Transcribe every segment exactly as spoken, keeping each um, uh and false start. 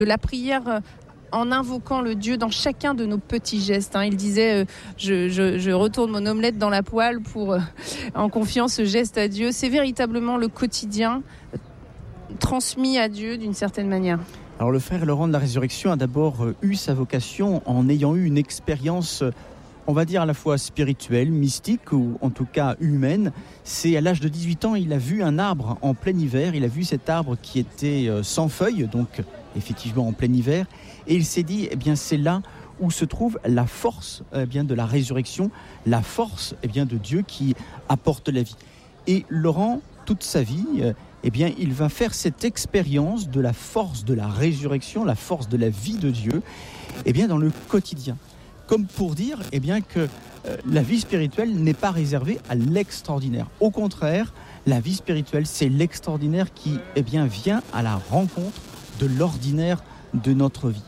la prière en invoquant le Dieu dans chacun de nos petits gestes. Hein. Il disait euh, je, je, je retourne mon omelette dans la poêle pour, euh, en confiant ce geste à Dieu. C'est véritablement le quotidien euh, transmis à Dieu d'une certaine manière. Alors le frère Laurent de la Résurrection a d'abord euh, eu sa vocation en ayant eu une expérience, euh, on va dire à la fois spirituelle, mystique ou en tout cas humaine. C'est à l'âge de dix-huit ans, il a vu un arbre en plein hiver. Il a vu cet arbre qui était euh, sans feuilles, donc effectivement en plein hiver. Et il s'est dit, eh bien, c'est là où se trouve la force eh bien, de la résurrection, la force eh bien, de Dieu qui apporte la vie. Et Laurent, toute sa vie, eh bien, il va faire cette expérience de la force de la résurrection, la force de la vie de Dieu, eh bien, dans le quotidien. Comme pour dire eh bien, que euh, la vie spirituelle n'est pas réservée à l'extraordinaire. Au contraire, la vie spirituelle, c'est l'extraordinaire qui eh bien, vient à la rencontre de l'ordinaire de notre vie.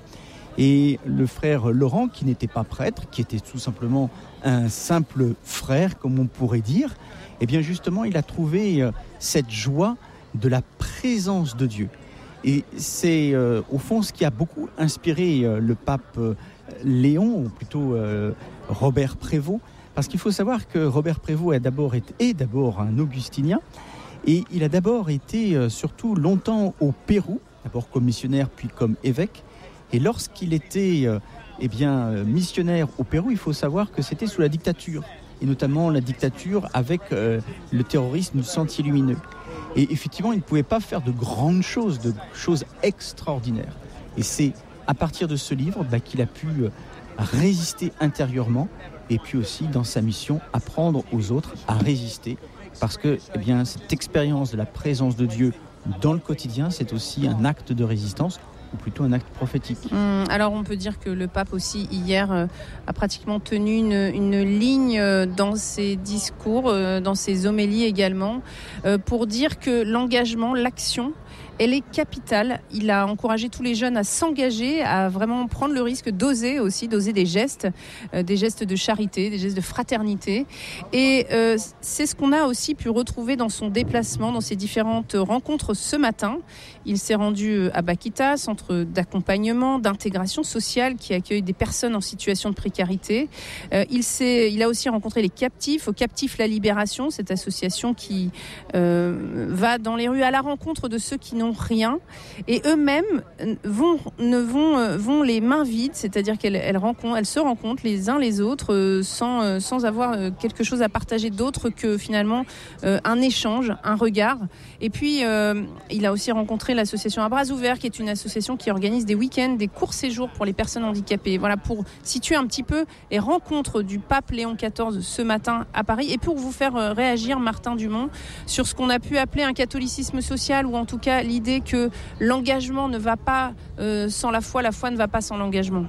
Et le frère Laurent, qui n'était pas prêtre, qui était tout simplement un simple frère, comme on pourrait dire, eh bien justement, il a trouvé cette joie de la présence de Dieu. Et c'est euh, au fond ce qui a beaucoup inspiré euh, le pape euh, Léon, ou plutôt euh, Robert Prévost, parce qu'il faut savoir que Robert Prévost est d'abord, est, est d'abord un augustinien, et il a d'abord été euh, surtout longtemps au Pérou, d'abord comme missionnaire puis comme évêque. Et lorsqu'il était euh, eh bien, euh, missionnaire au Pérou, il faut savoir que c'était sous la dictature, et notamment la dictature avec euh, le terrorisme du Sentier Lumineux. Et effectivement, il ne pouvait pas faire de grandes choses, de choses extraordinaires. Et c'est à partir de ce livre bah, qu'il a pu euh, résister intérieurement, et puis aussi dans sa mission, apprendre aux autres à résister. Parce que eh bien, cette expérience de la présence de Dieu dans le quotidien, c'est aussi un acte de résistance, ou plutôt un acte prophétique. Hum, alors on peut dire que le pape aussi hier euh, a pratiquement tenu une, une ligne euh, dans ses discours, euh, dans ses homélies également, euh, pour dire que l'engagement, l'action, elle est capitale. Il a encouragé tous les jeunes à s'engager, à vraiment prendre le risque d'oser aussi, d'oser des gestes, euh, des gestes de charité, des gestes de fraternité. Et euh, c'est ce qu'on a aussi pu retrouver dans son déplacement, dans ses différentes rencontres ce matin. Il s'est rendu à Bakita, centre d'accompagnement, d'intégration sociale qui accueille des personnes en situation de précarité. Euh, il, s'est, il a aussi rencontré les captifs, au Captifs La Libération, cette association qui euh, va dans les rues à la rencontre de ceux qui n'ont rien, et eux-mêmes vont, ne vont, vont les mains vides, c'est-à-dire qu'elles elles rencontrent, elles se rencontrent les uns les autres euh, sans, euh, sans avoir euh, quelque chose à partager d'autre que finalement euh, un échange, un regard. Et puis euh, il a aussi rencontré l'association À Bras Ouverts, qui est une association qui organise des week-ends, des courts séjours pour les personnes handicapées. Voilà, pour situer un petit peu les rencontres du pape Léon quatorze ce matin à Paris, et pour vous faire euh, réagir, Martin Dumont, sur ce qu'on a pu appeler un catholicisme social, ou en tout cas l'idée que l'engagement ne va pas euh, sans la foi, la foi ne va pas sans l'engagement.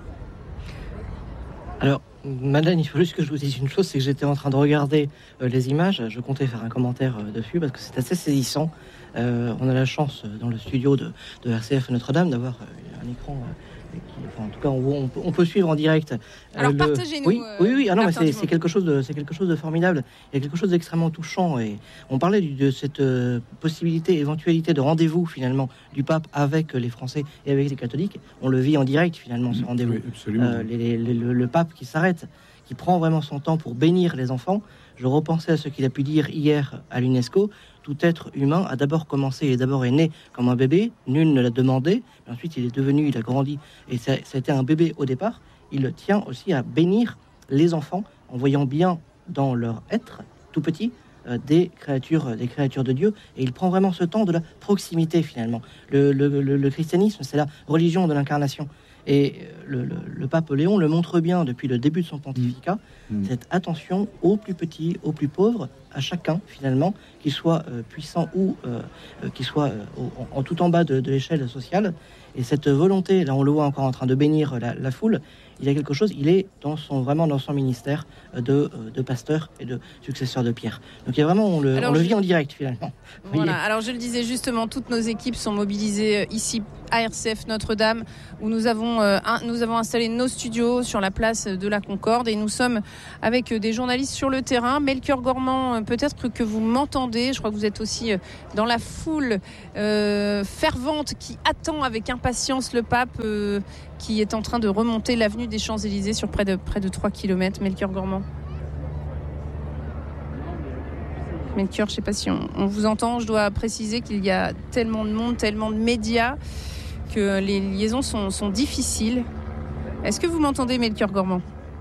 Alors, Madeleine, il faut juste que je vous dise une chose, c'est que j'étais en train de regarder euh, les images, je comptais faire un commentaire euh, dessus, parce que c'est assez saisissant. Euh, on a la chance, euh, dans le studio de, de R C F Notre-Dame, d'avoir euh, un écran... Euh, Qui, enfin, en tout cas, on, on peut suivre en direct. Alors euh, partagez-nous. Oui, euh, oui, oui. Ah non, mais c'est, c'est quelque chose de, c'est quelque chose de formidable. Il y a quelque chose d'extrêmement touchant. Et on parlait du, de cette euh, possibilité, éventualité de rendez-vous finalement du pape avec les Français et avec les catholiques. On le vit en direct finalement, ce rendez-vous. Oui, absolument. Euh, les, les, les, le, le pape qui s'arrête, qui prend vraiment son temps pour bénir les enfants. Je repensais à ce qu'il a pu dire hier à l'UNESCO. Tout être humain a d'abord commencé et d'abord est né comme un bébé. Nul ne l'a demandé. Mais ensuite, il est devenu, il a grandi. Et ça, ça a été un bébé au départ. Il tient aussi à bénir les enfants en voyant bien dans leur être, tout petit, euh, des créatures, des créatures de Dieu. Et il prend vraiment ce temps de la proximité, finalement. Le, le, le, le christianisme, c'est la religion de l'incarnation. Et le, le, le pape Léon le montre bien depuis le début de son pontificat, mmh. cette attention aux plus petits, aux plus pauvres, à chacun finalement, qu'il soit euh, puissant ou euh, qu'il soit euh, en, en tout en bas de, de l'échelle sociale. Et cette volonté, là on le voit encore en train de bénir la, la foule, il y a quelque chose, il est dans son, vraiment dans son ministère de, de pasteur et de successeur de Pierre. Donc il y a vraiment, on le, on le vit en direct finalement. Voilà, alors je le disais justement, toutes nos équipes sont mobilisées ici à R C F Notre-Dame, où nous avons avons, euh, un, nous avons installé nos studios sur la place de la Concorde et nous sommes avec euh, des journalistes sur le terrain. Melchior Gormand, euh, peut-être que vous m'entendez. Je crois que vous êtes aussi euh, dans la foule euh, fervente qui attend avec impatience le pape euh, qui est en train de remonter l'avenue des Champs-Élysées sur près de, près de trois kilomètres. Melchior Gormand. Melchior, je ne sais pas si on, on vous entend. Je dois préciser qu'il y a tellement de monde, tellement de médias que les liaisons sont, sont difficiles. Est-ce que vous m'entendez, Melchior Gormand ?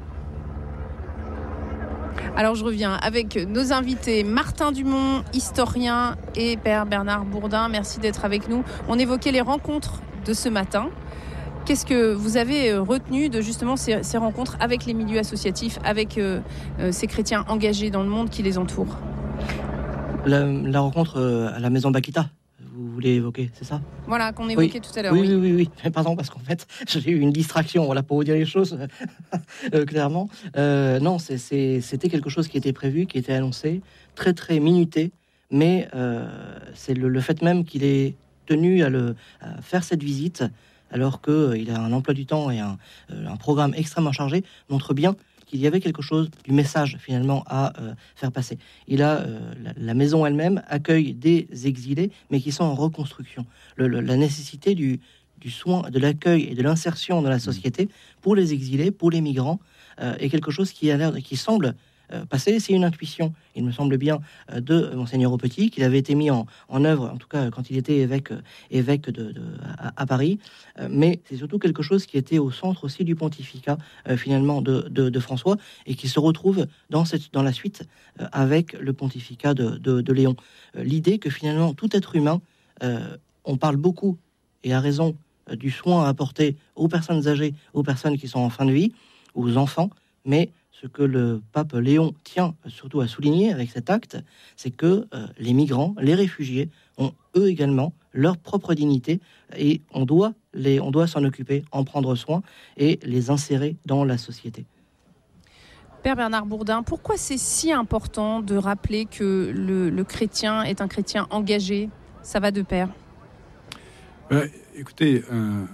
Alors je reviens avec nos invités, Martin Dumont, historien, et Père Bernard Bourdin. Merci d'être avec nous. On évoquait les rencontres de ce matin. Qu'est-ce que vous avez retenu de justement ces, ces rencontres avec les milieux associatifs, avec euh, euh, ces chrétiens engagés dans le monde qui les entourent ? La, la rencontre à la maison Bakita, vous voulez évoquer, c'est ça ? Voilà, qu'on évoquait oui. tout à l'heure. Oui, oui, oui, oui, oui. Pardon, parce qu'en fait, j'ai eu une distraction, voilà, pour vous dire les choses euh, clairement. Euh, non, c'est, c'est, c'était quelque chose qui était prévu, qui était annoncé, très, très minuté, mais euh, c'est le, le fait même qu'il ait tenu à, le, à faire cette visite, alors qu'il euh, a un emploi du temps et un, euh, un programme extrêmement chargé, montre bien qu'il y avait quelque chose du message finalement à euh, faire passer. Il a euh, la, la maison elle-même accueille des exilés, mais qui sont en reconstruction. Le, le, la nécessité du, du soin, de l'accueil et de l'insertion dans la société pour les exilés, pour les migrants, euh, est quelque chose qui a l'air, qui semble euh, passer. C'est une intuition, il me semble bien, euh, de Monseigneur Aupetit, qu'il avait été mis en, en œuvre, en tout cas quand il était évêque, euh, évêque de, de, à, à Paris. Euh, mais c'est surtout quelque chose qui était au centre aussi du pontificat euh, finalement de, de, de François et qui se retrouve dans, cette, dans la suite euh, avec le pontificat de, de, de Léon. Euh, l'idée que finalement tout être humain, euh, on parle beaucoup et à raison euh, du soin à apporter aux personnes âgées, aux personnes qui sont en fin de vie, aux enfants, mais ce que le pape Léon tient surtout à souligner avec cet acte, c'est que euh, les migrants, les réfugiés ont eux également leur propre dignité et on doit, les, on doit s'en occuper, en prendre soin et les insérer dans la société. Père Bernard Bourdin, pourquoi c'est si important de rappeler que le, le chrétien est un chrétien engagé ? Ça va de pair. Euh, écoutez, un,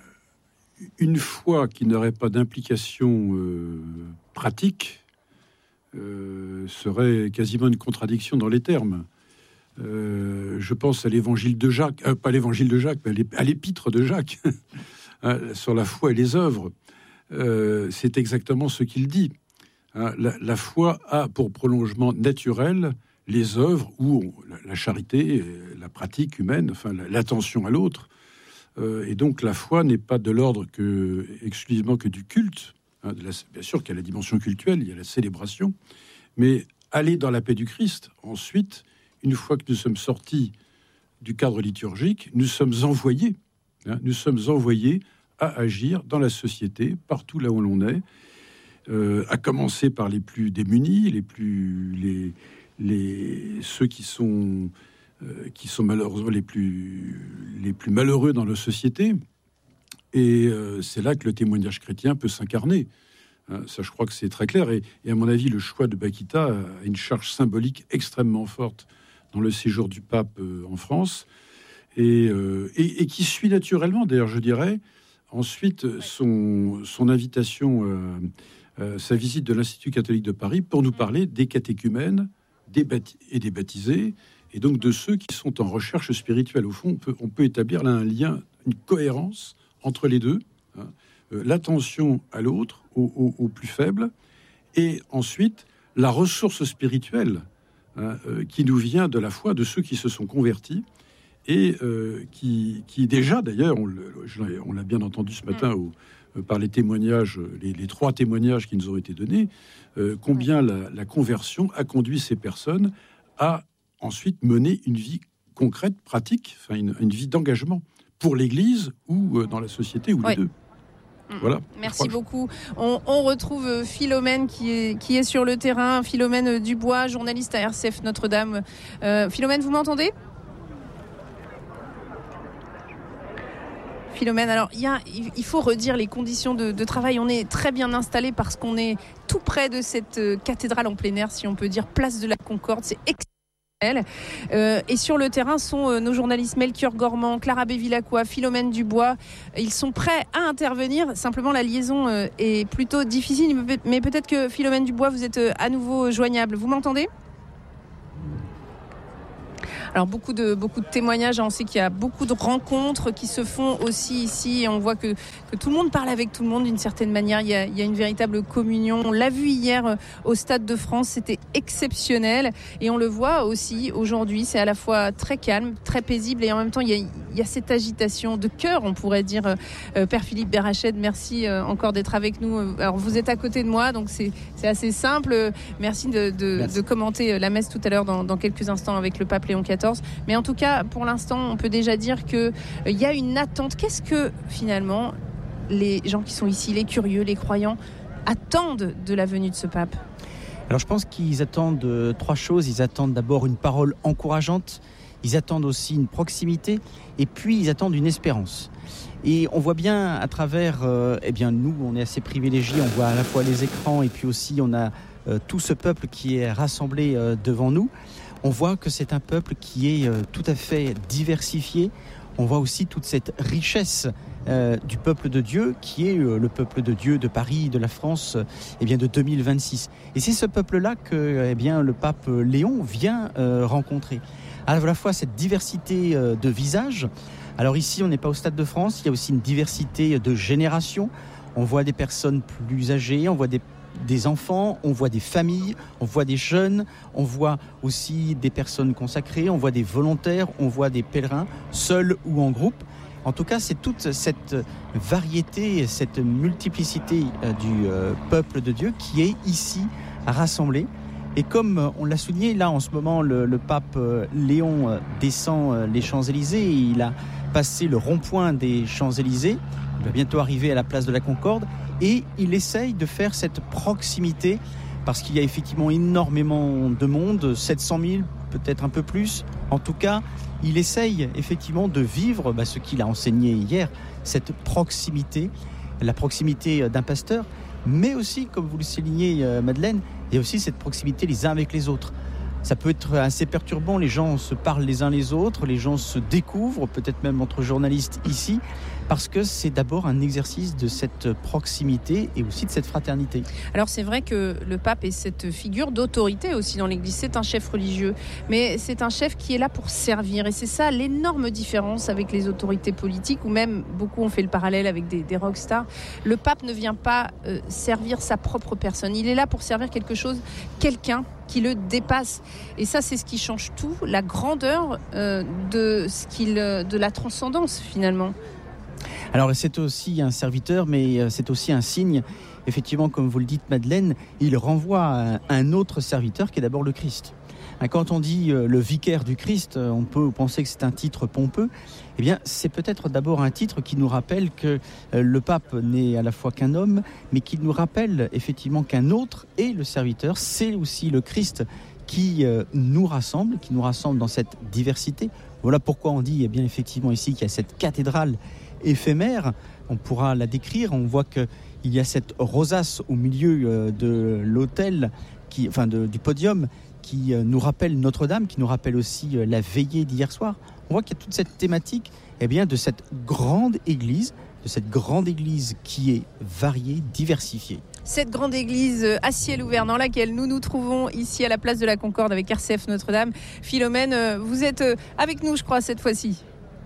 une foi qui n'aurait pas d'implication euh, pratique euh, serait quasiment une contradiction dans les termes. Euh, je pense à l'évangile de Jacques, euh, pas l'évangile de Jacques, mais à l'épître de Jacques, hein, sur la foi et les œuvres. Euh, c'est exactement ce qu'il dit. Hein, la, la foi a pour prolongement naturel les œuvres ou la, la charité, la pratique humaine, enfin la, l'attention à l'autre. Euh, et donc la foi n'est pas de l'ordre que exclusivement que du culte. Hein, de la, bien sûr qu'il y a la dimension cultuelle, il y a la célébration, mais aller dans la paix du Christ. Ensuite, une fois que nous sommes sortis du cadre liturgique, nous sommes envoyés, hein, nous sommes envoyés à agir dans la société, partout là où l'on est, euh, à commencer par les plus démunis, les plus les les ceux qui sont euh, qui sont malheureusement les plus les plus malheureux dans la société. Et euh, c'est là que le témoignage chrétien peut s'incarner. Hein, ça, je crois que c'est très clair. Et, et à mon avis, le choix de Bakita a une charge symbolique extrêmement forte dans le séjour du pape euh, en France, et, euh, et, et qui suit naturellement, d'ailleurs, je dirais, ensuite son, son invitation, euh, euh, sa visite de l'Institut catholique de Paris pour nous parler des catéchumènes des bapti- et des baptisés, et donc de ceux qui sont en recherche spirituelle. Au fond, on peut, on peut établir là un lien, une cohérence entre les deux, hein, euh, l'attention à l'autre, au, au, au plus faible, et ensuite la ressource spirituelle, hein, euh, qui nous vient de la foi de ceux qui se sont convertis et euh, qui, qui déjà, d'ailleurs, on, le, on l'a bien entendu ce matin au, euh, par les témoignages, les, les trois témoignages qui nous ont été donnés, euh, combien la, la conversion a conduit ces personnes à ensuite mener une vie concrète, pratique, enfin une, une vie d'engagement pour l'Église ou euh, dans la société, ou oui. les deux. Voilà. Merci beaucoup. On, on retrouve Philomène qui est, qui est sur le terrain. Philomène Dubois, journaliste à R C F Notre-Dame. Euh, Philomène, vous m'entendez ? Philomène, alors il, y a, il faut redire les conditions de, de travail. On est très bien installé parce qu'on est tout près de cette cathédrale en plein air, si on peut dire, place de la Concorde. C'est Euh, et sur le terrain sont euh, nos journalistes Melchior Gormand, Clara Bevilacqua, Philomène Dubois. Ils sont prêts à intervenir. Simplement, la liaison euh, est plutôt difficile. Mais peut-être que Philomène Dubois, vous êtes euh, à nouveau joignable. Vous m'entendez ? Alors beaucoup de, beaucoup de témoignages, on sait qu'il y a beaucoup de rencontres qui se font aussi ici et on voit que, que tout le monde parle avec tout le monde d'une certaine manière, il y, a, il y a une véritable communion. On l'a vu hier au Stade de France, c'était exceptionnel et on le voit aussi aujourd'hui, c'est à la fois très calme, très paisible et en même temps il y a, il y a cette agitation de cœur, on pourrait dire. Euh, Père Philippe Berached, merci euh, encore d'être avec nous. Alors vous êtes à côté de moi, donc c'est, c'est assez simple. Merci de, de, merci. de commenter la messe tout à l'heure dans, dans quelques instants avec le pape Léon quatorze. Mais en tout cas, pour l'instant, on peut déjà dire qu'il euh, y a une attente. Qu'est-ce que, finalement, les gens qui sont ici, les curieux, les croyants, attendent de la venue de ce pape ? Alors, je pense qu'ils attendent euh, trois choses. Ils attendent d'abord une parole encourageante. Ils attendent aussi une proximité. Et puis, ils attendent une espérance. Et on voit bien à travers... Euh, eh bien, nous, on est assez privilégiés. On voit à la fois les écrans et puis aussi, on a euh, tout ce peuple qui est rassemblé euh, devant nous. On voit que c'est un peuple qui est euh, tout à fait diversifié. On voit aussi toute cette richesse euh, du peuple de Dieu, qui est euh, le peuple de Dieu de Paris, de la France, euh, eh bien de deux mille vingt-six. Et c'est ce peuple-là que eh bien, le pape Léon vient euh, rencontrer. À la fois cette diversité euh, de visages. Alors ici, on n'est pas au Stade de France, il y a aussi une diversité de générations. On voit des personnes plus âgées, on voit des des enfants, on voit des familles, on voit des jeunes, on voit aussi des personnes consacrées, on voit des volontaires, on voit des pèlerins, seuls ou en groupe. En tout cas, c'est toute cette variété, cette multiplicité du peuple de Dieu qui est ici rassemblée. Et comme on l'a souligné, là en ce moment, le, le pape Léon descend les Champs-Élysées. Il a passé le rond-point des Champs-Élysées. Il va bientôt arriver à la place de la Concorde. Et il essaye de faire cette proximité parce qu'il y a effectivement énormément de monde, sept cent mille, peut-être un peu plus. En tout cas, il essaye effectivement de vivre bah, ce qu'il a enseigné hier, cette proximité, la proximité d'un pasteur, mais aussi, comme vous le soulignez, Madeleine, il y a aussi cette proximité les uns avec les autres. Ça peut être assez perturbant, les gens se parlent les uns les autres, les gens se découvrent, peut-être même entre journalistes ici, parce que c'est d'abord un exercice de cette proximité et aussi de cette fraternité. Alors c'est vrai que le pape est cette figure d'autorité aussi dans l'Église, c'est un chef religieux, mais c'est un chef qui est là pour servir, et c'est ça l'énorme différence avec les autorités politiques, ou même beaucoup ont fait le parallèle avec des, des rockstars. Le pape ne vient pas euh, servir sa propre personne, il est là pour servir quelque chose, quelqu'un qui le dépasse. Et ça, c'est ce qui change tout, la grandeur euh, de, ce qu'il, de la transcendance, finalement. Alors, c'est aussi un serviteur, mais c'est aussi un signe. Effectivement, comme vous le dites, Madeleine, il renvoie à un autre serviteur qui est d'abord le Christ. Quand on dit le vicaire du Christ, on peut penser que c'est un titre pompeux. Eh bien, c'est peut-être d'abord un titre qui nous rappelle que le pape n'est à la fois qu'un homme, mais qui nous rappelle effectivement qu'un autre est le serviteur. C'est aussi le Christ qui nous rassemble, qui nous rassemble dans cette diversité. Voilà pourquoi on dit eh bien, effectivement ici qu'il y a cette cathédrale éphémère. On pourra la décrire. On voit qu'il y a cette rosace au milieu de l'autel, qui, enfin de, du podium, qui nous rappelle Notre-Dame, qui nous rappelle aussi la veillée d'hier soir. On voit qu'il y a toute cette thématique eh bien, de cette grande église, de cette grande église qui est variée, diversifiée. Cette grande église à ciel ouvert dans laquelle nous nous trouvons ici à la place de la Concorde avec R C F Notre-Dame. Philomène, vous êtes avec nous, je crois, cette fois-ci.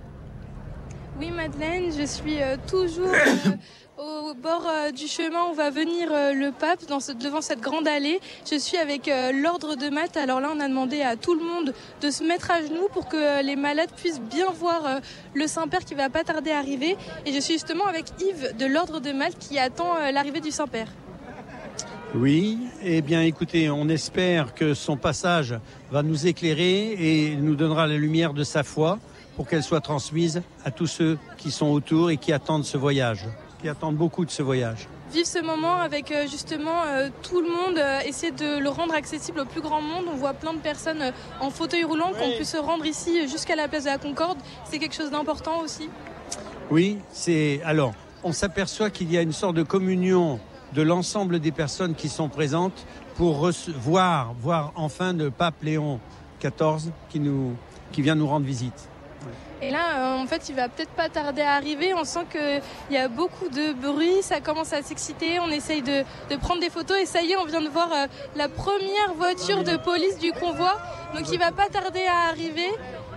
Oui, Madeleine, je suis toujours... Euh... Au bord euh, du chemin où va venir euh, le pape, dans ce, devant cette grande allée, je suis avec euh, l'ordre de Malte. Alors là, on a demandé à tout le monde de se mettre à genoux pour que euh, les malades puissent bien voir euh, le Saint-Père qui va pas tarder à arriver. Et je suis justement avec Yves de l'ordre de Malte qui attend euh, l'arrivée du Saint-Père. Oui, eh bien écoutez, on espère que son passage va nous éclairer et nous donnera la lumière de sa foi pour qu'elle soit transmise à tous ceux qui sont autour et qui attendent ce voyage. qui attendent beaucoup de ce voyage. Vivre ce moment avec euh, justement euh, tout le monde, euh, essayer de le rendre accessible au plus grand monde. On voit plein de personnes euh, en fauteuil roulant oui. qu'on peut se rendre ici jusqu'à la place de la Concorde. C'est quelque chose d'important aussi. Oui, c'est alors on s'aperçoit qu'il y a une sorte de communion de l'ensemble des personnes qui sont présentes pour recevoir, voir enfin le pape Léon quatorze qui, nous, qui vient nous rendre visite. Et là, euh, en fait, il va peut-être pas tarder à arriver. On sent qu'il y a beaucoup de bruit, ça commence à s'exciter. On essaye de, de prendre des photos et ça y est, on vient de voir euh, la première voiture de police du convoi. Donc il va pas tarder à arriver.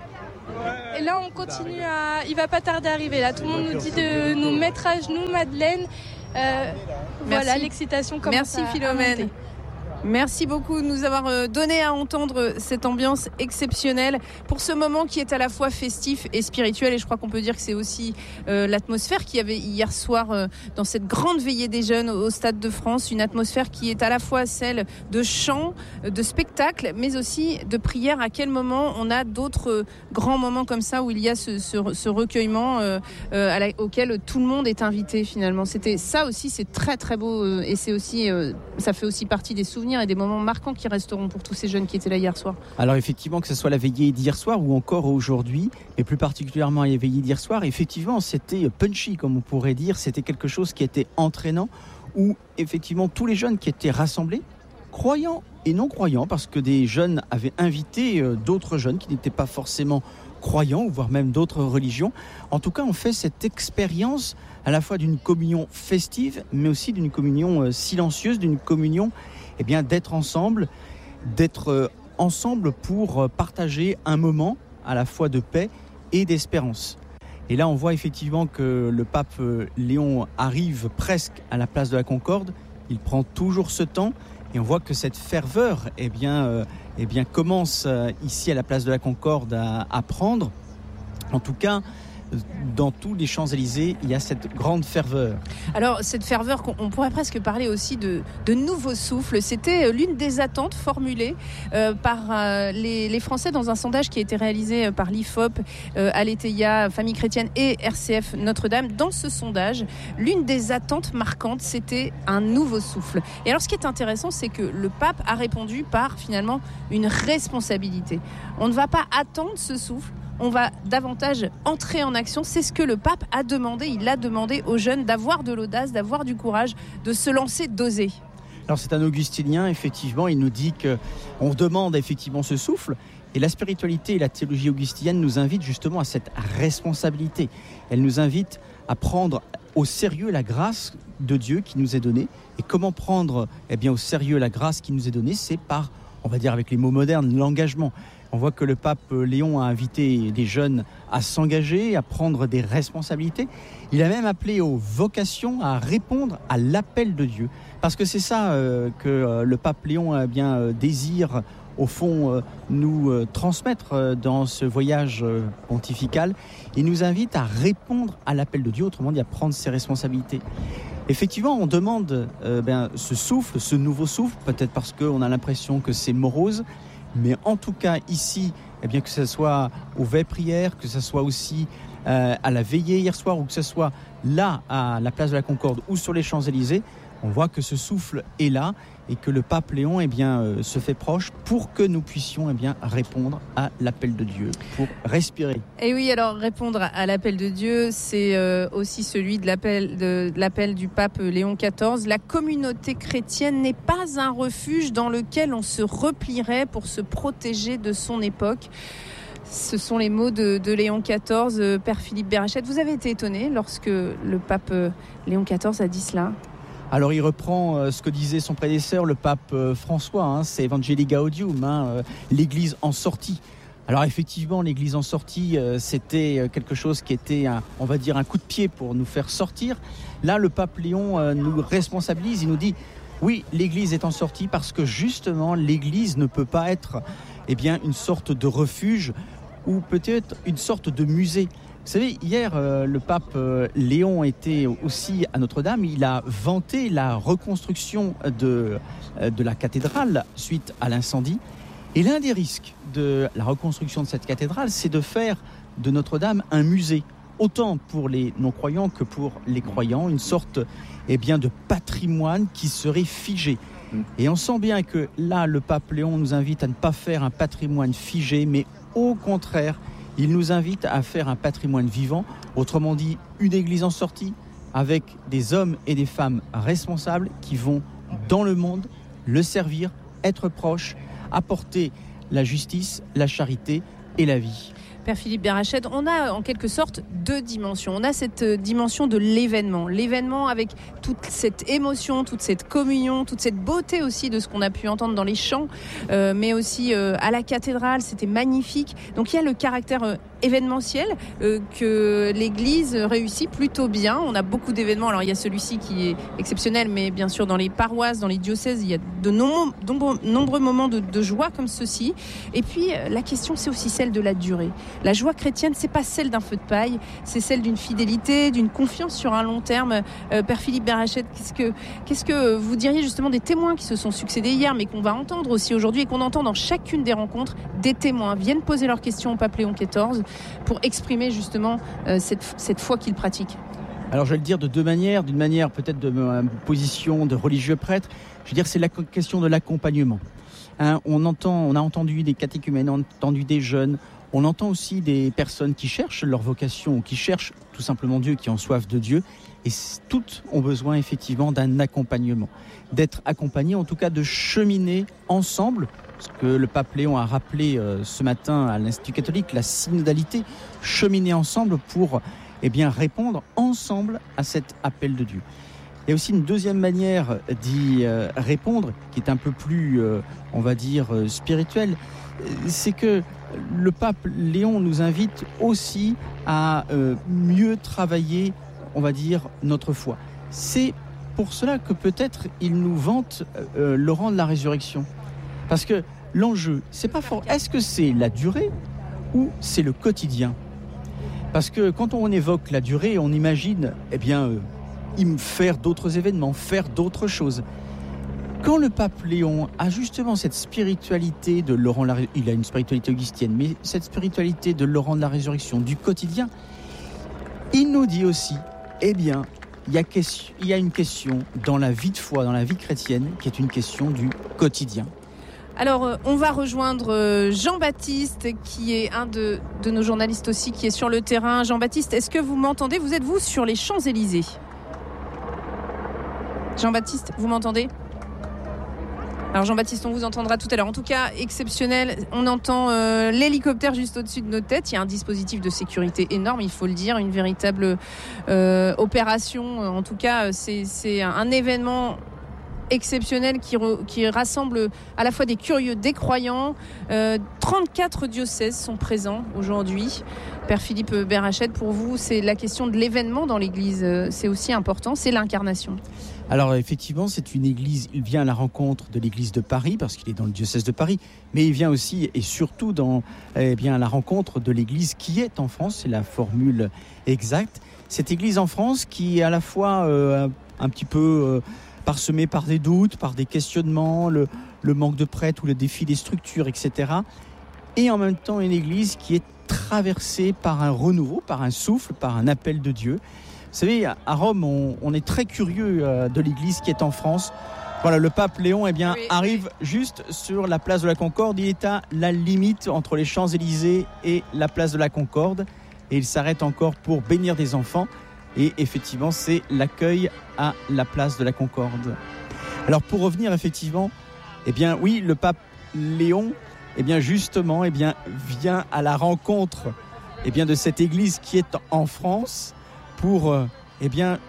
Et là, on continue à... Il va pas tarder à arriver. Là, tout le monde nous dit de nous mettre à genoux, Madeleine. Euh, voilà, l'excitation commence. Merci, à, Philomène. à monter. Merci beaucoup de nous avoir donné à entendre cette ambiance exceptionnelle pour ce moment qui est à la fois festif et spirituel. Et je crois qu'on peut dire que c'est aussi euh, l'atmosphère qu'il y avait hier soir euh, dans cette grande veillée des jeunes au Stade de France. Une atmosphère qui est à la fois celle de chant, de spectacle, mais aussi de prière. À quel moment on a d'autres grands moments comme ça où il y a ce, ce, ce recueillement euh, euh, à la, auquel tout le monde est invité finalement. C'était ça aussi, c'est très très beau euh, et c'est aussi, euh, ça fait aussi partie des souvenirs et des moments marquants qui resteront pour tous ces jeunes qui étaient là hier soir. Alors effectivement, que ce soit la veillée d'hier soir ou encore aujourd'hui, mais plus particulièrement la veillée d'hier soir, effectivement c'était punchy comme on pourrait dire, c'était quelque chose qui était entraînant, où effectivement tous les jeunes qui étaient rassemblés, croyants et non croyants, parce que des jeunes avaient invité d'autres jeunes qui n'étaient pas forcément croyants, voire même d'autres religions. En tout cas, on fait cette expérience à la fois d'une communion festive, mais aussi d'une communion silencieuse, d'une communion eh bien, d'être ensemble, d'être ensemble pour partager un moment à la fois de paix et d'espérance. Et là, on voit effectivement que le pape Léon arrive presque à la place de la Concorde. Il prend toujours ce temps et on voit que cette ferveur eh bien, euh, eh bien, commence euh, ici à la place de la Concorde à, à prendre. En tout cas, dans tous les Champs-Élysées, il y a cette grande ferveur. Alors, cette ferveur, on pourrait presque parler aussi de, de nouveau souffle. C'était l'une des attentes formulées euh, par euh, les, les Français dans un sondage qui a été réalisé par l'I F O P, euh, Aletheia, Famille Chrétienne et R C F Notre-Dame. Dans ce sondage, l'une des attentes marquantes, c'était un nouveau souffle. Et alors, ce qui est intéressant, c'est que le pape a répondu par, finalement, une responsabilité. On ne va pas attendre ce souffle. On va davantage entrer en action. C'est ce que le pape a demandé. Il a demandé aux jeunes d'avoir de l'audace, d'avoir du courage, de se lancer, d'oser. Alors c'est un augustinien, effectivement. Il nous dit qu'on demande effectivement ce souffle. Et la spiritualité et la théologie augustinienne nous invitent justement à cette responsabilité. Elle nous invite à prendre au sérieux la grâce de Dieu qui nous est donnée. Et comment prendre eh bien, au sérieux la grâce qui nous est donnée ? C'est par, on va dire avec les mots modernes, l'engagement. On voit que le pape Léon a invité les jeunes à s'engager, à prendre des responsabilités. Il a même appelé aux vocations à répondre à l'appel de Dieu. Parce que c'est ça euh, que euh, le pape Léon eh bien, euh, désire, au fond, euh, nous euh, transmettre euh, dans ce voyage euh, pontifical. Il nous invite à répondre à l'appel de Dieu, autrement dit à prendre ses responsabilités. Effectivement, on demande euh, ben, ce souffle, ce nouveau souffle, peut-être parce qu'on a l'impression que c'est morose. Mais en tout cas, ici, eh bien, que ce soit aux veilles prières, que ce soit aussi euh, à la veillée hier soir, ou que ce soit là, à la place de la Concorde ou sur les Champs-Élysées, on voit que ce souffle est là et que le pape Léon eh bien, euh, se fait proche pour que nous puissions eh bien, répondre à l'appel de Dieu, pour respirer. Et oui, alors répondre à l'appel de Dieu, c'est euh, aussi celui de l'appel, de, de l'appel du pape Léon quatorze. La communauté chrétienne n'est pas un refuge dans lequel on se replierait pour se protéger de son époque. Ce sont les mots de, de Léon quatorze. Père Philippe Berachette, vous avez été étonné lorsque le pape Léon quatorze a dit cela ? Alors il reprend euh, ce que disait son prédécesseur, le pape euh, François, hein, c'est Evangelii Gaudium, hein, euh, l'Église en sortie. Alors effectivement, l'Église en sortie, euh, c'était quelque chose qui était, un, on va dire, un coup de pied pour nous faire sortir. Là, le pape Léon euh, nous responsabilise, il nous dit, oui, l'Église est en sortie parce que justement, l'Église ne peut pas être eh bien, une sorte de refuge ou peut-être une sorte de musée. Vous savez, hier, euh, le pape euh, Léon était aussi à Notre-Dame. Il a vanté la reconstruction de, euh, de la cathédrale suite à l'incendie. Et l'un des risques de la reconstruction de cette cathédrale, c'est de faire de Notre-Dame un musée, autant pour les non-croyants que pour les croyants, une sorte eh bien, de patrimoine qui serait figé. Et on sent bien que là, le pape Léon nous invite à ne pas faire un patrimoine figé, mais au contraire, il nous invite à faire un patrimoine vivant, autrement dit une église en sortie, avec des hommes et des femmes responsables qui vont dans le monde le servir, être proches, apporter la justice, la charité et la vie. Père Philippe Berrached, on a en quelque sorte deux dimensions. On a cette dimension de l'événement. L'événement avec toute cette émotion, toute cette communion, toute cette beauté aussi de ce qu'on a pu entendre dans les chants, euh, mais aussi euh, à la cathédrale, c'était magnifique. Donc il y a le caractère euh, événementiel euh, que l'Église réussit plutôt bien. On a beaucoup d'événements. Alors il y a celui-ci qui est exceptionnel, mais bien sûr dans les paroisses, dans les diocèses, il y a de nombreux, nombreux, nombreux moments de, de joie comme ceci. Et puis la question, c'est aussi celle de la durée. La joie chrétienne, c'est pas celle d'un feu de paille, c'est celle d'une fidélité, d'une confiance sur un long terme. Euh, Père Philippe Berrached, qu'est-ce que, qu'est-ce que vous diriez justement des témoins qui se sont succédés hier, mais qu'on va entendre aussi aujourd'hui et qu'on entend dans chacune des rencontres? Des témoins viennent poser leurs questions au pape Léon quatorze pour exprimer justement euh, cette, cette foi qu'ils pratiquent. Alors je vais le dire de deux manières, d'une manière peut-être de ma position de religieux prêtre, je veux dire c'est la question de l'accompagnement. Hein, on entend, on a entendu des catéchumènes, on a entendu des jeunes, on entend aussi des personnes qui cherchent leur vocation, qui cherchent tout simplement Dieu, qui ont soif de Dieu, et toutes ont besoin effectivement d'un accompagnement, d'être accompagnées, en tout cas de cheminer ensemble, ce que le pape Léon a rappelé euh, ce matin à l'Institut catholique, la synodalité, cheminer ensemble pour eh bien, répondre ensemble à cet appel de Dieu. Il y a aussi une deuxième manière d'y euh, répondre, qui est un peu plus, euh, on va dire, euh, spirituelle, c'est que le pape Léon nous invite aussi à euh, mieux travailler, on va dire, notre foi. C'est pour cela que peut-être il nous vante euh, le rang de la résurrection. Parce que l'enjeu, c'est pas fort. Est-ce que c'est la durée ou c'est le quotidien? Parce que quand on évoque la durée, on imagine, eh bien, euh, faire d'autres événements, faire d'autres choses. Quand le pape Léon a justement cette spiritualité de Laurent de la Résurrection, il a une spiritualité augustienne, mais cette spiritualité de Laurent de la Résurrection, du quotidien, il nous dit aussi, eh bien, il y a, question, il y a une question dans la vie de foi, dans la vie chrétienne, qui est une question du quotidien. Alors, on va rejoindre Jean-Baptiste, qui est un de, de nos journalistes aussi, qui est sur le terrain. Jean-Baptiste, est-ce que vous m'entendez? Vous êtes, vous, sur les Champs-Élysées? Jean-Baptiste, vous m'entendez? Alors Jean-Baptiste, on vous entendra tout à l'heure. En tout cas, exceptionnel. On entend euh, l'hélicoptère juste au-dessus de nos têtes. Il y a un dispositif de sécurité énorme, il faut le dire, une véritable euh, opération. En tout cas, c'est, c'est un événement exceptionnel qui, re, qui rassemble à la fois des curieux, des croyants. Euh, trente-quatre diocèses sont présents aujourd'hui. Père Philippe Berrached, pour vous, c'est la question de l'événement dans l'Église. C'est aussi important, c'est l'incarnation. Alors effectivement, c'est une église, il vient à la rencontre de l'église de Paris, parce qu'il est dans le diocèse de Paris, mais il vient aussi et surtout dans, eh bien, à la rencontre de l'église qui est en France, c'est la formule exacte. Cette église en France qui est à la fois euh, un petit peu euh, parsemée par des doutes, par des questionnements, le, le manque de prêtres ou le défi des structures, et cetera. Et en même temps une église qui est traversée par un renouveau, par un souffle, par un appel de Dieu. Vous savez, à Rome, on, on est très curieux euh, de l'église qui est en France. Voilà, le pape Léon eh bien, oui, arrive oui. juste sur la place de la Concorde. Il est à la limite entre les Champs-Élysées et la place de la Concorde. Et il s'arrête encore pour bénir des enfants. Et effectivement, c'est l'accueil à la place de la Concorde. Alors, pour revenir effectivement, eh bien, oui, le pape Léon, eh bien, justement, eh bien, vient à la rencontre eh bien, de cette église qui est en France, pour euh, eh bien,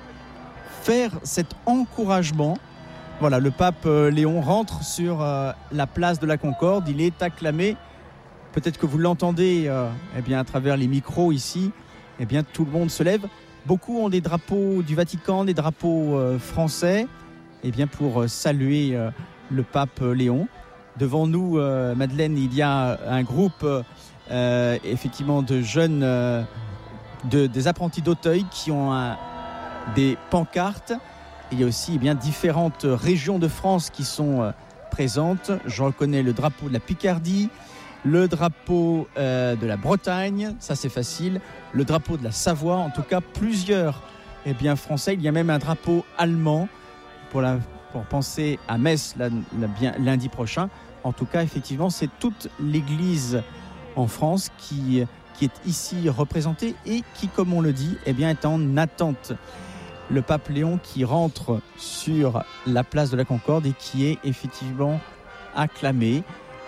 faire cet encouragement. Voilà, le pape euh, Léon rentre sur euh, la place de la Concorde, il est acclamé. Peut-être que vous l'entendez euh, eh bien, à travers les micros ici. Eh bien, tout le monde se lève. Beaucoup ont des drapeaux du Vatican, des drapeaux euh, français, eh bien, pour euh, saluer euh, le pape euh, Léon. Devant nous, euh, Madeleine, il y a un groupe euh, effectivement de jeunes... Euh, De, des apprentis d'Auteuil qui ont un, des pancartes. Il y a aussi eh bien, différentes régions de France qui sont euh, présentes. Je reconnais le drapeau de la Picardie, le drapeau euh, de la Bretagne, ça c'est facile, le drapeau de la Savoie, en tout cas plusieurs eh bien, français. Il y a même un drapeau allemand pour, la, pour penser à Metz la, la, bien, lundi prochain. En tout cas, effectivement, c'est toute l'Église en France qui... qui est ici représenté et qui, comme on le dit, eh bien, est en attente. Le pape Léon qui rentre sur la place de la Concorde et qui est effectivement acclamé.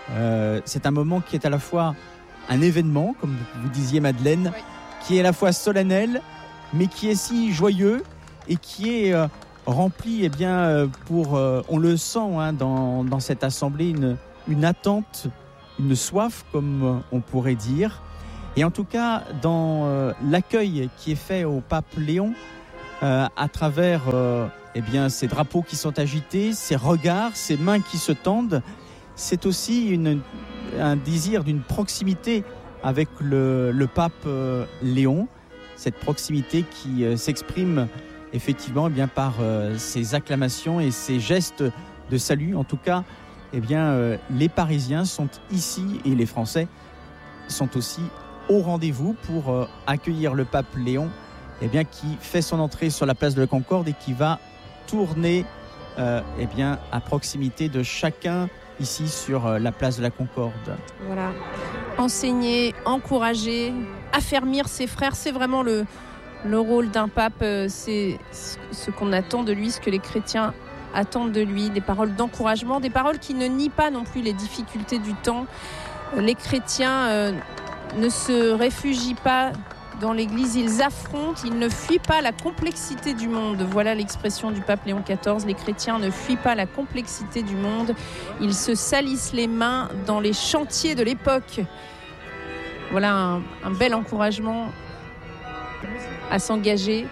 Euh, c'est un moment qui est à la fois un événement, comme vous disiez Madeleine, Oui. qui est à la fois solennel, mais qui est si joyeux et qui est euh, rempli, eh bien, euh, pour, euh, on le sent hein, dans, dans cette assemblée, une, une attente, une soif, comme euh, on pourrait dire. Et en tout cas, dans euh, l'accueil qui est fait au pape Léon, euh, à travers euh, eh bien, ces drapeaux qui sont agités, ces regards, ces mains qui se tendent, c'est aussi une, un désir d'une proximité avec le, le pape euh, Léon, cette proximité qui euh, s'exprime effectivement eh bien, par euh, ces acclamations et ces gestes de salut. En tout cas, eh bien, euh, les Parisiens sont ici et les Français sont aussi au rendez-vous pour euh, accueillir le pape Léon, eh bien, qui fait son entrée sur la place de la Concorde et qui va tourner euh, eh bien, à proximité de chacun ici sur euh, la place de la Concorde. Voilà. Enseigner, encourager, affermir ses frères, c'est vraiment le, le rôle d'un pape. C'est ce qu'on attend de lui, ce que les chrétiens attendent de lui. Des paroles d'encouragement, des paroles qui ne nient pas non plus les difficultés du temps. Les chrétiens euh, ne se réfugient pas dans l'Église, ils affrontent, ils ne fuient pas la complexité du monde. Voilà l'expression du pape Léon quatorze. Les chrétiens ne fuient pas la complexité du monde. Ils se salissent les mains dans les chantiers de l'époque. Voilà un, un bel encouragement à s'engager.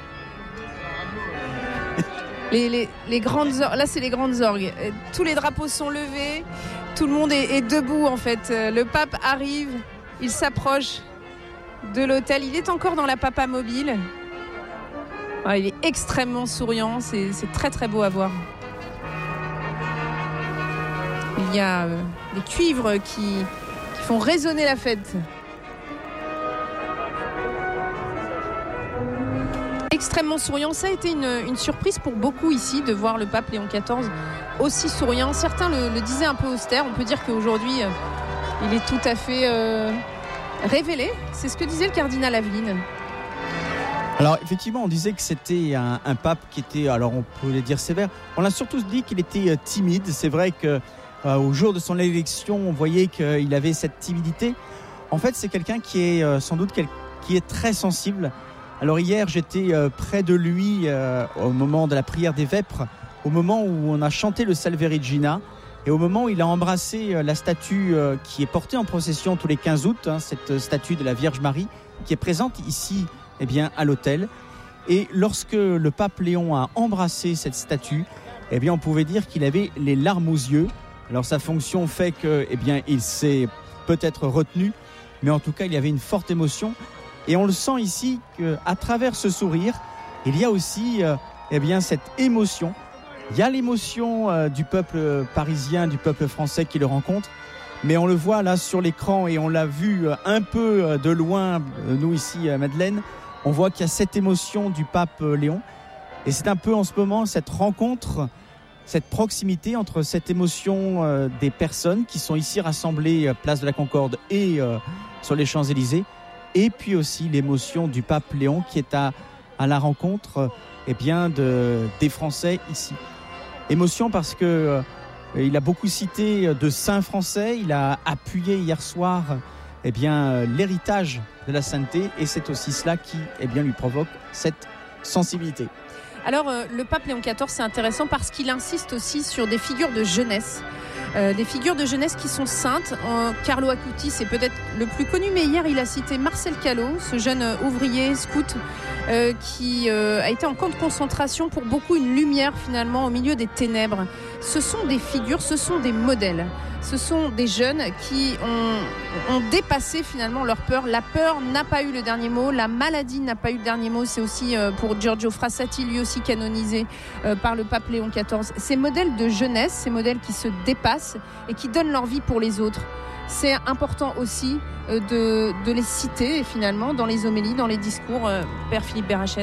Les, les, les grandes or- là, c'est les grandes orgues. Tous les drapeaux sont levés. Tout le monde est, est debout, en fait. Le pape arrive, il s'approche de l'hôtel. Il est encore dans la papa mobile. Voilà, il est extrêmement souriant. C'est, c'est très, très beau à voir. Il y a euh, des cuivres qui, qui font résonner la fête. Extrêmement souriant. Ça a été une, une surprise pour beaucoup ici de voir le pape Léon quatorze aussi souriant. Certains le, le disaient un peu austère. On peut dire qu'aujourd'hui, euh, il est tout à fait euh, révélé. C'est ce que disait le cardinal Aveline. Alors effectivement, on disait que c'était un, un pape qui était, alors on pourrait dire sévère. On a surtout dit qu'il était euh, timide. C'est vrai que euh, au jour de son élection, on voyait qu'il avait cette timidité. En fait, c'est quelqu'un qui est euh, sans doute quel, qui est très sensible. Alors hier, j'étais euh, près de lui euh, au moment de la prière des Vêpres, au moment où on a chanté le Salve Regina et au moment où il a embrassé euh, la statue euh, qui est portée en procession tous les quinze août, hein, cette statue de la Vierge Marie qui est présente ici eh bien, à l'hôtel. Et lorsque le pape Léon a embrassé cette statue, eh bien, on pouvait dire qu'il avait les larmes aux yeux. Alors sa fonction fait que, eh bien, il s'est peut-être retenu, mais en tout cas, il y avait une forte émotion. Et on le sent ici qu'à travers ce sourire, il y a aussi euh, eh bien, cette émotion. Il y a l'émotion euh, du peuple parisien, du peuple français qui le rencontre. Mais on le voit là sur l'écran et on l'a vu euh, un peu euh, de loin, euh, nous ici à Madeleine. On voit qu'il y a cette émotion du pape euh, Léon. Et c'est un peu en ce moment cette rencontre, cette proximité entre cette émotion euh, des personnes qui sont ici rassemblées euh, place de la Concorde et euh, sur les Champs-Élysées. Et puis aussi l'émotion du pape Léon qui est à, à la rencontre eh bien, de, des Français ici. Émotion parce que euh, il a beaucoup cité de saints français, il a appuyé hier soir eh bien, l'héritage de la sainteté et c'est aussi cela qui eh bien, lui provoque cette sensibilité. Alors euh, le pape Léon quatorze, c'est intéressant parce qu'il insiste aussi sur des figures de jeunesse. Euh, des figures de jeunesse qui sont saintes. Euh, Carlo Acutis, c'est peut-être le plus connu, mais hier il a cité Marcel Callot, ce jeune euh, ouvrier scout euh, qui euh, a été en camp de concentration, pour beaucoup une lumière finalement au milieu des ténèbres. Ce sont des figures, ce sont des modèles. Ce sont des jeunes qui ont, ont dépassé finalement leur peur. La peur n'a pas eu le dernier mot, la maladie n'a pas eu le dernier mot. C'est aussi euh, pour Giorgio Frassati, lui aussi canonisé euh, par le pape Léon quatorze. Ces modèles de jeunesse, ces modèles qui se dépassent et qui donnent leur vie pour les autres. C'est important aussi euh, de, de les citer finalement dans les homélies, dans les discours. Euh, Père Philippe Berachède.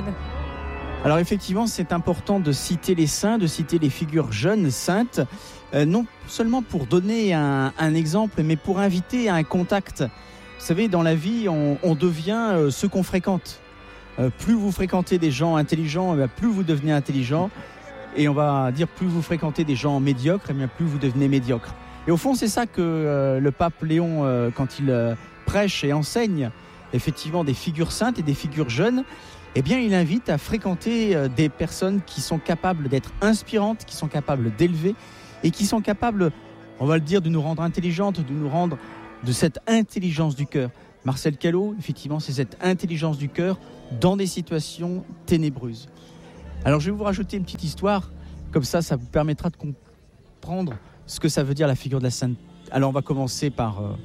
Alors effectivement, c'est important de citer les saints, de citer les figures jeunes, saintes, euh, non seulement pour donner un, un exemple, mais pour inviter à un contact. Vous savez, dans la vie, on, on devient euh, ce qu'on fréquente. Euh, plus vous fréquentez des gens intelligents, eh bien, plus vous devenez intelligent. Et on va dire, plus vous fréquentez des gens médiocres, eh bien, plus vous devenez médiocre. Et au fond, c'est ça que euh, le pape Léon, euh, quand il euh, prêche et enseigne effectivement des figures saintes et des figures jeunes, eh bien, il invite à fréquenter euh, des personnes qui sont capables d'être inspirantes, qui sont capables d'élever et qui sont capables, on va le dire, de nous rendre intelligentes, de nous rendre de cette intelligence du cœur. Marcel Callot, effectivement, c'est cette intelligence du cœur dans des situations ténébreuses. Alors, je vais vous rajouter une petite histoire, comme ça, ça vous permettra de comprendre ce que ça veut dire la figure de la Sainte. Alors, on va commencer par... Euh...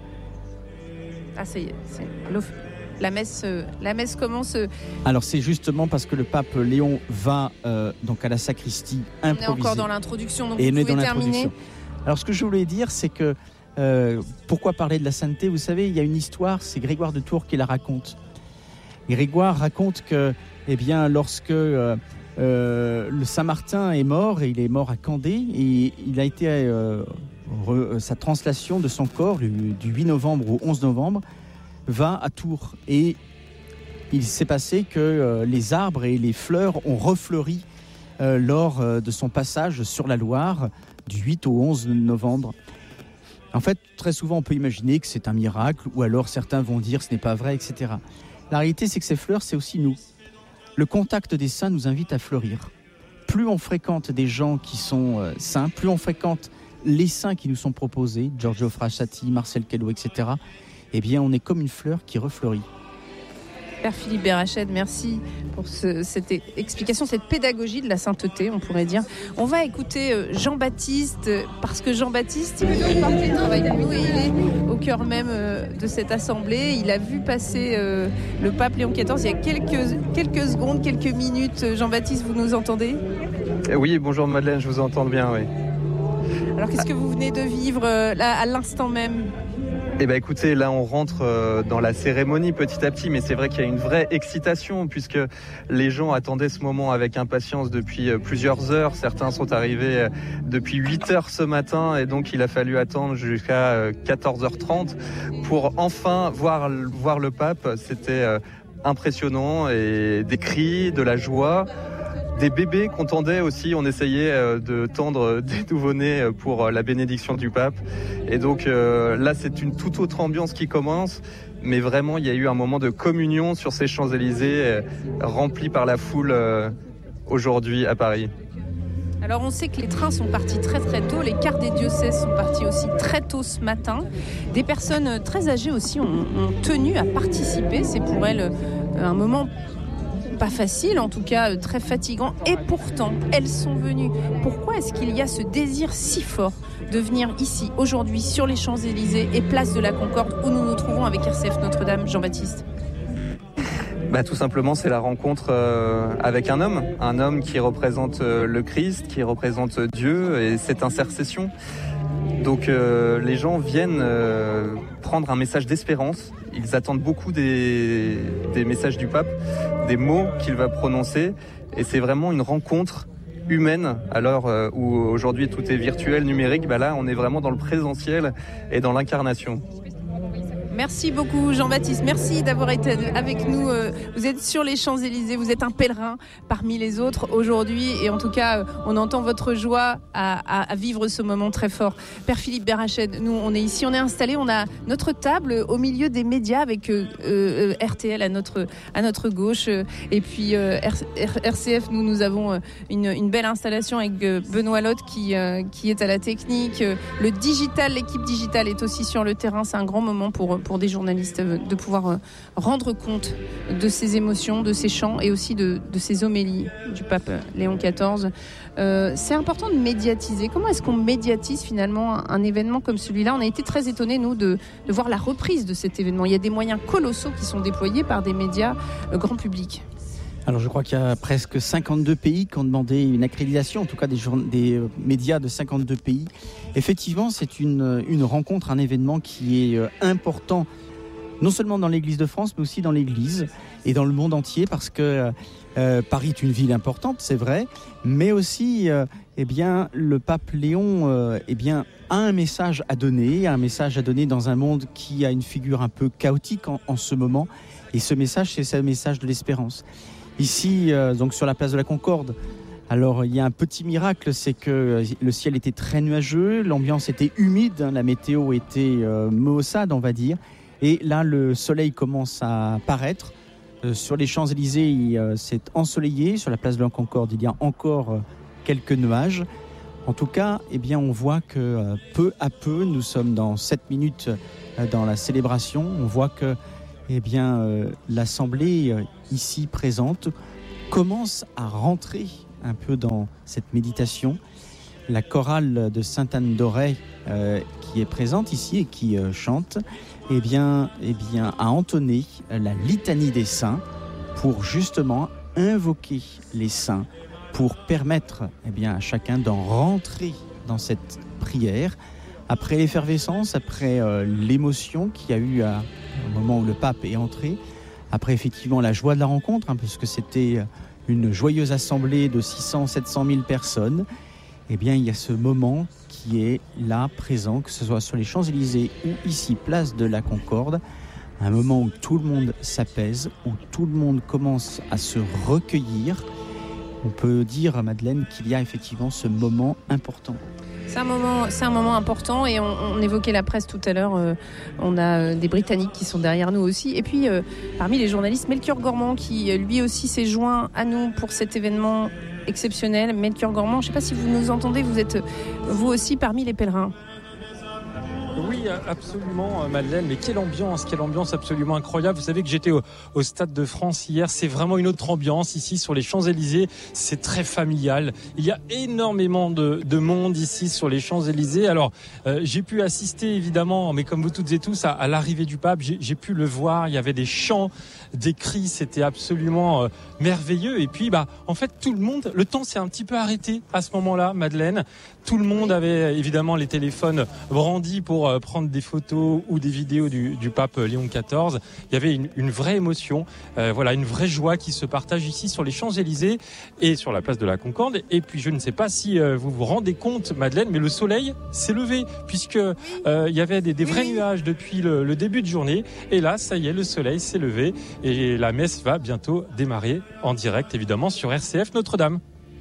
Ah, ça y est, c'est la messe, la messe commence. Alors, c'est justement parce que le pape Léon va euh, donc à la sacristie improviser. On est encore dans l'introduction, donc et vous pouvez dans terminer. Alors, ce que je voulais dire, c'est que Euh, pourquoi parler de la sainteté ? Vous savez, il y a une histoire, c'est Grégoire de Tours qui la raconte. Grégoire raconte que, eh bien, lorsque euh, euh, le Saint-Martin est mort, et il est mort à Candé, et il a été euh, re, sa translation de son corps du, du huit novembre au onze novembre va à Tours. Et il s'est passé que euh, les arbres et les fleurs ont refleuri euh, lors euh, de son passage sur la Loire du huit au onze novembre. En fait, très souvent, on peut imaginer que c'est un miracle, ou alors certains vont dire que ce n'est pas vrai, et cetera. La réalité, c'est que ces fleurs, c'est aussi nous. Le contact des saints nous invite à fleurir. Plus on fréquente des gens qui sont euh, saints, plus on fréquente les saints qui nous sont proposés, Giorgio Frassati, Marcel Callot, et cetera, eh bien, on est comme une fleur qui refleurit. Père Philippe Berrached, merci pour ce, cette explication, cette pédagogie de la sainteté, on pourrait dire. On va écouter Jean-Baptiste, parce que Jean-Baptiste, il est parti travailler avec nous et il est au cœur même de cette assemblée. Il a vu passer le pape Léon quatorze il y a quelques, quelques secondes, quelques minutes. Jean-Baptiste, vous nous entendez ? Oui, bonjour Madeleine, je vous entends bien, oui. Alors qu'est-ce que vous venez de vivre là, à l'instant même ? Eh bien écoutez, là on rentre dans la cérémonie petit à petit, mais c'est vrai qu'il y a une vraie excitation puisque les gens attendaient ce moment avec impatience depuis plusieurs heures. Certains sont arrivés depuis huit heures ce matin et donc il a fallu attendre jusqu'à quatorze heures trente pour enfin voir, voir le pape. C'était impressionnant et des cris, de la joie. Des bébés qu'on tendait aussi, on essayait de tendre des nouveau-nés pour la bénédiction du pape. Et donc euh, là, c'est une toute autre ambiance qui commence. Mais vraiment, il y a eu un moment de communion sur ces Champs-Élysées, euh, remplis par la foule euh, aujourd'hui à Paris. Alors on sait que les trains sont partis très très tôt, les cars des diocèses sont partis aussi très tôt ce matin. Des personnes très âgées aussi ont, ont tenu à participer, c'est pour elles un moment pas facile, en tout cas très fatigant, et pourtant elles sont venues. Pourquoi est-ce qu'il y a ce désir si fort de venir ici aujourd'hui sur les Champs-Élysées et place de la Concorde où nous nous trouvons avec R C F Notre-Dame, Jean-Baptiste ? Bah, tout simplement, c'est la rencontre euh, avec un homme, un homme qui représente euh, le Christ, qui représente Dieu et cette intercession. Donc euh, les gens viennent euh, prendre un message d'espérance. Ils attendent beaucoup des, des messages du pape, des mots qu'il va prononcer. Et c'est vraiment une rencontre humaine. Alors euh, où aujourd'hui tout est virtuel, numérique, bah là on est vraiment dans le présentiel et dans l'incarnation. Merci beaucoup Jean-Baptiste, merci d'avoir été avec nous. Vous êtes sur les Champs-Élysées, vous êtes un pèlerin parmi les autres aujourd'hui et en tout cas on entend votre joie à, à, à vivre ce moment très fort. Père Philippe Berrached, nous on est ici, on est installé, on a notre table au milieu des médias avec euh, euh, R T L à notre, à notre gauche et puis euh, R C F, nous nous avons une, une belle installation avec Benoît Lotte qui, euh, qui est à la technique. Le digital, l'équipe digitale est aussi sur le terrain, c'est un grand moment pour pour des journalistes de pouvoir rendre compte de ces émotions, de ces chants et aussi de, de ces homélies du pape Léon quatorze. Euh, c'est important de médiatiser. Comment est-ce qu'on médiatise finalement un, un événement comme celui-là ? On a été très étonnés, nous, de, de voir la reprise de cet événement. Il y a des moyens colossaux qui sont déployés par des médias euh, grand public. Alors je crois qu'il y a presque cinquante-deux pays qui ont demandé une accréditation, en tout cas des, jour- des médias de cinquante-deux pays. Effectivement, c'est une, une rencontre, un événement qui est important, non seulement dans l'Église de France, mais aussi dans l'Église et dans le monde entier, parce que euh, Paris est une ville importante, c'est vrai, mais aussi euh, eh bien, le pape Léon euh, eh bien, a un message à donner, un message à donner dans un monde qui a une figure un peu chaotique en, en ce moment. Et ce message, c'est ce message de l'espérance. Ici, euh, donc sur la place de la Concorde, Alors il y a un petit miracle, c'est que le ciel était très nuageux, l'ambiance était humide, hein, la météo était euh, maussade on va dire. Et là le soleil commence à paraître. Euh, sur les Champs-Élysées, il, euh, c'est ensoleillé. Sur la place de la Concorde, il y a encore euh, quelques nuages. En tout cas, eh bien, on voit que euh, peu à peu, nous sommes dans sept minutes euh, dans la célébration. On voit que eh bien, euh, l'Assemblée euh, ici présente commence à rentrer un peu dans cette méditation. La chorale de Sainte-Anne-d'Auray euh, qui est présente ici et qui euh, chante, eh bien, eh bien, a entonné la litanie des saints pour justement invoquer les saints, pour permettre eh bien, à chacun d'en rentrer dans cette prière. Après l'effervescence, après euh, l'émotion qu'il y a eu à, au moment où le pape est entré, après effectivement la joie de la rencontre, hein, parce que c'était une joyeuse assemblée de six cents à sept cent mille personnes, eh bien, il y a ce moment qui est là, présent, que ce soit sur les Champs-Élysées ou ici, place de la Concorde, un moment où tout le monde s'apaise, où tout le monde commence à se recueillir. On peut dire, Madeleine, qu'il y a effectivement ce moment important. C'est un moment, c'est un moment important et on, on évoquait la presse tout à l'heure. Euh, on a euh, des Britanniques qui sont derrière nous aussi. Et puis, euh, parmi les journalistes, Melchior Gormand qui, euh, lui aussi, s'est joint à nous pour cet événement exceptionnel. Melchior Gormand, je ne sais pas si vous nous entendez, vous êtes vous aussi parmi les pèlerins. Oui, absolument, Madeleine. Mais quelle ambiance, quelle ambiance absolument incroyable. Vous savez que j'étais au, au Stade de France hier. C'est vraiment une autre ambiance ici sur les Champs-Élysées. C'est très familial. Il y a énormément de, de monde ici sur les Champs-Élysées. Alors, euh, j'ai pu assister évidemment, mais comme vous toutes et tous, à, à l'arrivée du pape. J'ai, j'ai pu le voir. Il y avait des chants, des cris. C'était absolument euh, merveilleux. Et puis, bah, en fait, tout le monde, le temps s'est un petit peu arrêté à ce moment-là, Madeleine. Tout le monde avait évidemment les téléphones brandis pour euh, prendre des photos ou des vidéos du, du pape Léon quatorze. Il y avait une, une vraie émotion, euh, voilà, une vraie joie qui se partage ici sur les Champs-Élysées et sur la place de la Concorde. Et puis je ne sais pas si euh, vous vous rendez compte, Madeleine, mais le soleil s'est levé puisque euh, il y avait des, des vrais nuages depuis le, le début de journée. Et là, ça y est, le soleil s'est levé et la messe va bientôt démarrer en direct, évidemment, sur R C F Notre-Dame.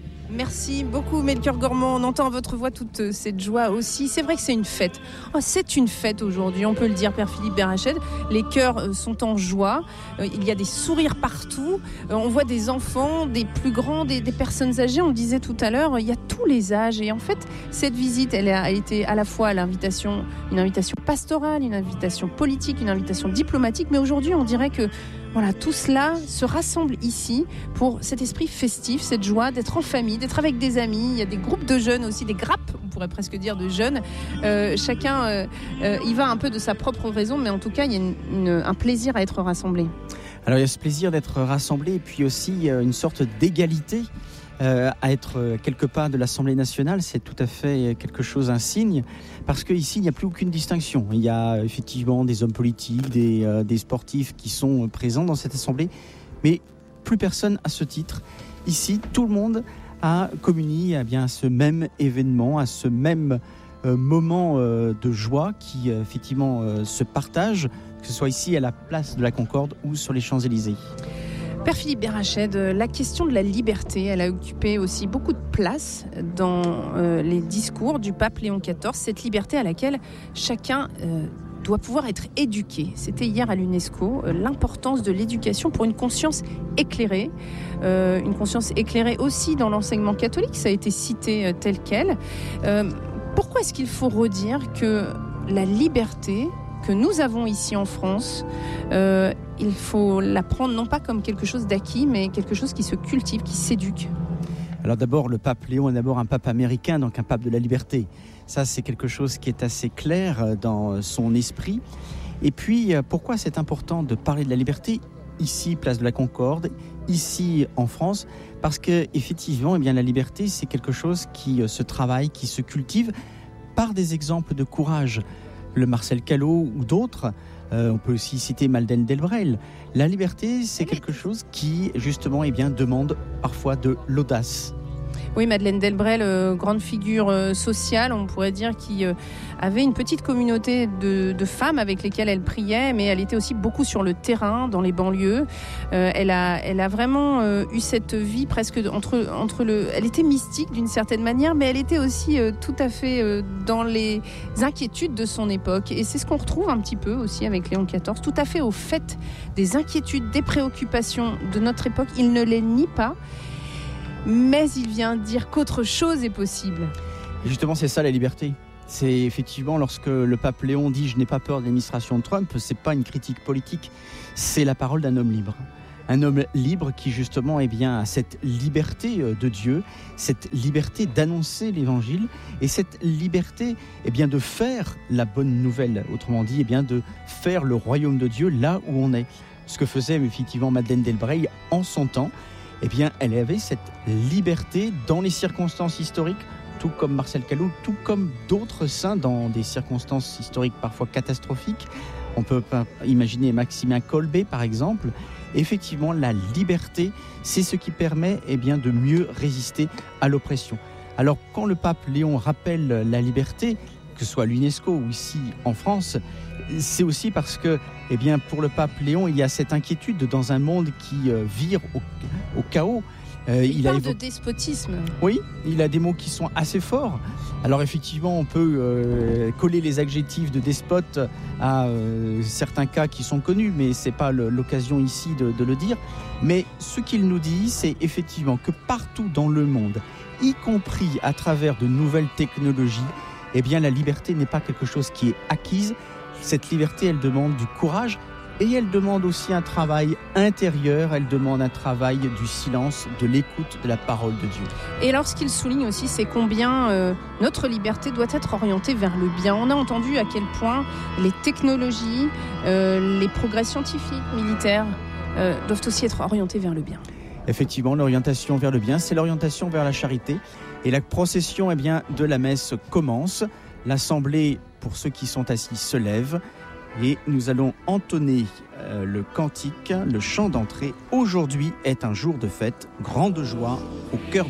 Merci beaucoup Melchior Gormand, on entend à votre voix toute cette joie aussi. C'est vrai que c'est une fête, oh, c'est une fête aujourd'hui, on peut le dire, Père Philippe Berrached. Les cœurs sont en joie, il y a des sourires partout, on voit des enfants, des plus grands, des, des personnes âgées, on le disait tout à l'heure, il y a tous les âges. Et en fait, cette visite, elle a été à la fois l'invitation, une invitation pastorale, une invitation politique, une invitation diplomatique, mais aujourd'hui on dirait que voilà, tout cela se rassemble ici pour cet esprit festif, cette joie d'être en famille, d'être avec des amis. Il y a des groupes de jeunes aussi, des grappes, on pourrait presque dire de jeunes. Euh, chacun euh, euh, y va un peu de sa propre raison, mais en tout cas, il y a une, une, un plaisir à être rassemblé. Alors il y a ce plaisir d'être rassemblé et puis aussi euh, une sorte d'égalité. Euh, à être euh, quelque part de l'Assemblée nationale, c'est tout à fait quelque chose, un signe, parce qu'ici, il n'y a plus aucune distinction. Il y a effectivement des hommes politiques, des, euh, des sportifs qui sont présents dans cette Assemblée, mais plus personne à ce titre. Ici, tout le monde a communié eh bien, à ce même événement, à ce même euh, moment euh, de joie qui euh, effectivement euh, se partage, que ce soit ici à la place de la Concorde ou sur les Champs-Élysées. Père Philippe Berrached, la question de la liberté, elle a occupé aussi beaucoup de place dans euh, les discours du pape Léon quatorze, cette liberté à laquelle chacun euh, doit pouvoir être éduqué. C'était hier à l'UNESCO, euh, l'importance de l'éducation pour une conscience éclairée, euh, une conscience éclairée aussi dans l'enseignement catholique, ça a été cité euh, tel quel. Euh, pourquoi est-ce qu'il faut redire que la liberté que nous avons ici en France, euh, il faut la prendre non pas comme quelque chose d'acquis, mais quelque chose qui se cultive, qui s'éduque. Alors d'abord, le pape Léon est d'abord un pape américain, donc un pape de la liberté. Ça, c'est quelque chose qui est assez clair dans son esprit. Et puis, pourquoi c'est important de parler de la liberté ici, place de la Concorde, ici en France? Parce que effectivement, eh bien, la liberté, c'est quelque chose qui se travaille, qui se cultive par des exemples de courage. Le Marcel Callot ou d'autres, euh, on peut aussi citer Madeleine Delbrel. La liberté, c'est quelque chose qui, justement, eh bien, demande parfois de l'audace. Oui, Madeleine Delbrel, euh, grande figure euh, sociale, on pourrait dire, qui euh, avait une petite communauté de, de femmes avec lesquelles elle priait, mais elle était aussi beaucoup sur le terrain, dans les banlieues. Euh, elle, a, elle a vraiment euh, eu cette vie presque entre, entre le... Elle était mystique d'une certaine manière, mais elle était aussi euh, tout à fait euh, dans les inquiétudes de son époque. Et c'est ce qu'on retrouve un petit peu aussi avec Léon quatorze, tout à fait au fait des inquiétudes, des préoccupations de notre époque. Il ne les nie pas. Mais il vient dire qu'autre chose est possible. Et justement, c'est ça la liberté. C'est effectivement lorsque le pape Léon dit « je n'ai pas peur de l'administration de Trump », c'est pas une critique politique, c'est la parole d'un homme libre. Un homme libre qui justement eh bien, a cette liberté de Dieu, cette liberté d'annoncer l'évangile et cette liberté eh bien, de faire la bonne nouvelle. Autrement dit, eh bien, de faire le royaume de Dieu là où on est. Ce que faisait effectivement Madeleine Delbrel en son temps. Eh bien, elle avait cette liberté dans les circonstances historiques, tout comme Marcel Callot, tout comme d'autres saints dans des circonstances historiques parfois catastrophiques. On peut imaginer Maximin Kolbe, par exemple. Effectivement, la liberté, c'est ce qui permet eh bien, de mieux résister à l'oppression. Alors, quand le pape Léon rappelle la liberté, que ce soit à l'UNESCO ou ici en France, c'est aussi parce que, eh bien, pour le pape Léon, il y a cette inquiétude dans un monde qui euh, vire au, au chaos. Euh, il, il parle a évo... de despotisme. Oui, il a des mots qui sont assez forts. Alors effectivement, on peut euh, coller les adjectifs de despote à euh, certains cas qui sont connus, mais c'est pas le, l'occasion ici de, de le dire. Mais ce qu'il nous dit, c'est effectivement que partout dans le monde, y compris à travers de nouvelles technologies, eh bien, la liberté n'est pas quelque chose qui est acquise. Cette liberté, elle demande du courage et elle demande aussi un travail intérieur. Elle demande un travail du silence, de l'écoute de la parole de Dieu. Et alors, ce qu'il souligne aussi, c'est combien euh, notre liberté doit être orientée vers le bien. On a entendu à quel point les technologies, euh, les progrès scientifiques, militaires, euh, doivent aussi être orientés vers le bien. Effectivement, l'orientation vers le bien, c'est l'orientation vers la charité. Et la procession eh bien, de la messe commence. L'assemblée, pour ceux qui sont assis, se lève. Et nous allons entonner euh, le cantique, le chant d'entrée. Aujourd'hui est un jour de fête, grande joie au cœur de